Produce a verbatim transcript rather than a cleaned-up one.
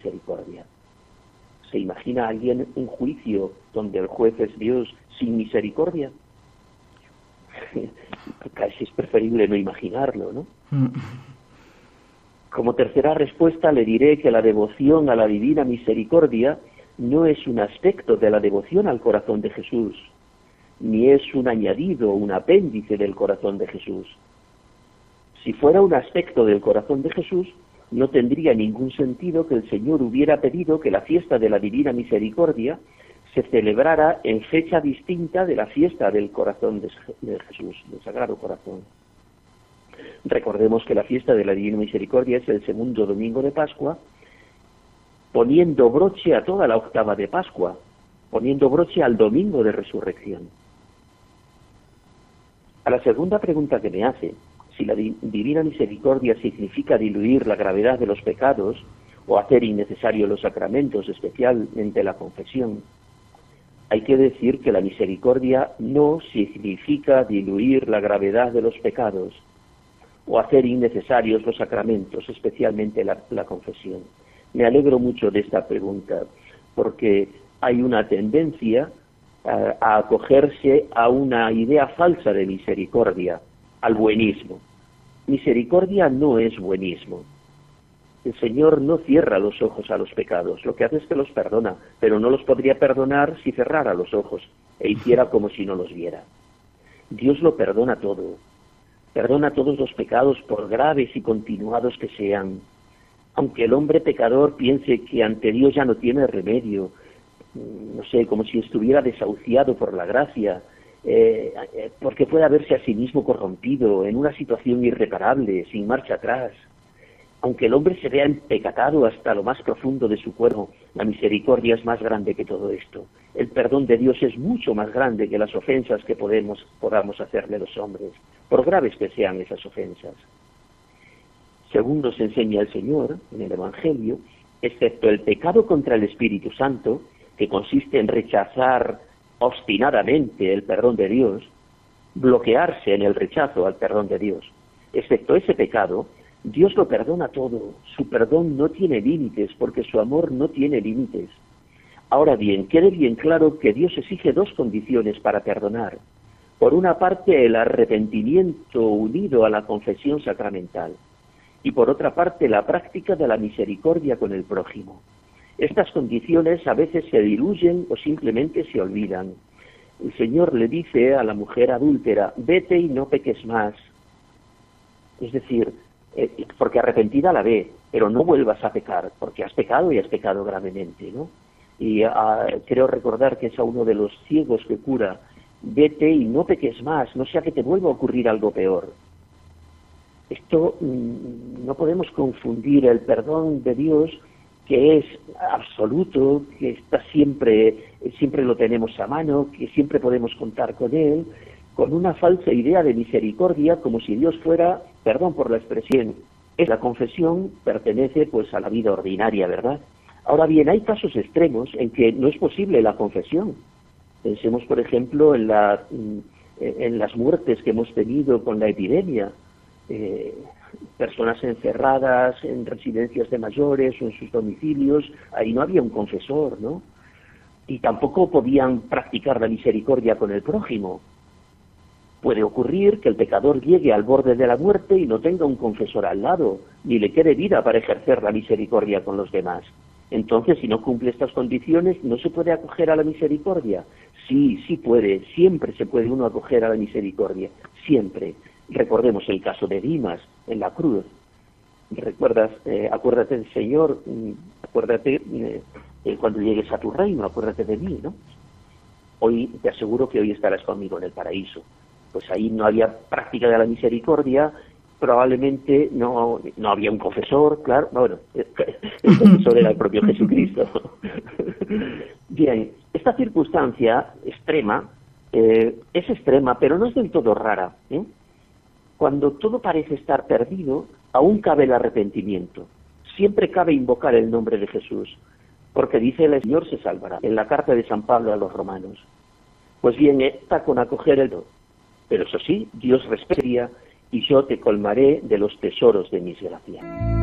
misericordia. ¿Se imagina alguien un juicio donde el juez es Dios sin misericordia? Casi es preferible no imaginarlo, ¿no? Como tercera respuesta le diré que la devoción a la divina misericordia no es un aspecto de la devoción al corazón de Jesús, ni es un añadido, un apéndice del corazón de Jesús. Si fuera un aspecto del corazón de Jesús, no tendría ningún sentido que el Señor hubiera pedido que la fiesta de la Divina Misericordia se celebrara en fecha distinta de la fiesta del corazón de Jesús, del Sagrado Corazón. Recordemos que la fiesta de la Divina Misericordia es el segundo domingo de Pascua, poniendo broche a toda la octava de Pascua, poniendo broche al domingo de Resurrección. A la segunda pregunta que me hace, si la Divina Misericordia significa diluir la gravedad de los pecados o hacer innecesarios los sacramentos, especialmente la confesión, hay que decir que la misericordia no significa diluir la gravedad de los pecados o hacer innecesarios los sacramentos, especialmente la, la confesión. Me alegro mucho de esta pregunta, porque hay una tendencia a, a acogerse a una idea falsa de misericordia, al buenismo. Misericordia no es buenismo. El Señor no cierra los ojos a los pecados, lo que hace es que los perdona, pero no los podría perdonar si cerrara los ojos e hiciera como si no los viera. Dios lo perdona todo, perdona todos los pecados por graves y continuados que sean. Aunque el hombre pecador piense que ante Dios ya no tiene remedio, no sé, como si estuviera desahuciado por la gracia, eh, porque puede verse a sí mismo corrompido en una situación irreparable, sin marcha atrás. Aunque el hombre se vea empecatado hasta lo más profundo de su cuerpo, la misericordia es más grande que todo esto. El perdón de Dios es mucho más grande que las ofensas que podemos, podamos hacerle los hombres, por graves que sean esas ofensas. Según nos enseña el Señor en el Evangelio, excepto el pecado contra el Espíritu Santo, que consiste en rechazar obstinadamente el perdón de Dios, bloquearse en el rechazo al perdón de Dios, excepto ese pecado, Dios lo perdona todo. Su perdón no tiene límites, porque su amor no tiene límites. Ahora bien, quede bien claro que Dios exige dos condiciones para perdonar. Por una parte, el arrepentimiento unido a la confesión sacramental, y por otra parte, la práctica de la misericordia con el prójimo. Estas condiciones a veces se diluyen o simplemente se olvidan. El Señor le dice a la mujer adúltera, vete y no peques más. Es decir, eh, porque arrepentida la ve, pero no vuelvas a pecar, porque has pecado y has pecado gravemente, ¿no? Y ah, creo recordar que es a uno de los ciegos que cura, vete y no peques más, no sea que te vuelva a ocurrir algo peor. Esto mmm, no podemos confundir el perdón de Dios, que es absoluto, que está siempre, siempre lo tenemos a mano, que siempre podemos contar con él, con una falsa idea de misericordia, como si Dios fuera, perdón por la expresión, es la confesión pertenece pues a la vida ordinaria, ¿verdad? Ahora bien, hay casos extremos en que no es posible la confesión. Pensemos, por ejemplo, en, la, en las muertes que hemos tenido con la epidemia. Eh, personas encerradas en residencias de mayores o en sus domicilios, ahí no había un confesor, ¿no? Y tampoco podían practicar la misericordia con el prójimo. Puede ocurrir que el pecador llegue al borde de la muerte y no tenga un confesor al lado, ni le quede vida para ejercer la misericordia con los demás. Entonces, si no cumple estas condiciones, ¿no se puede acoger a la misericordia? Sí, sí puede, siempre se puede uno acoger a la misericordia, siempre. Recordemos el caso de Dimas en la cruz. Recuerdas, eh, acuérdate del Señor, acuérdate eh, eh, cuando llegues a tu reino, acuérdate de mí, ¿no? Hoy te aseguro que hoy estarás conmigo en el paraíso. Pues ahí no había práctica de la misericordia, probablemente no, no había un confesor, claro, bueno, el confesor era el propio Jesucristo. Bien, esta circunstancia extrema eh, es extrema, pero no es del todo rara, ¿eh? Cuando todo parece estar perdido, aún cabe el arrepentimiento. Siempre cabe invocar el nombre de Jesús, porque dice el Señor se salvará, en la carta de San Pablo a los romanos. Pues bien, está con acoger el don. Pero eso sí, Dios respetaría y yo te colmaré de los tesoros de mis gracias.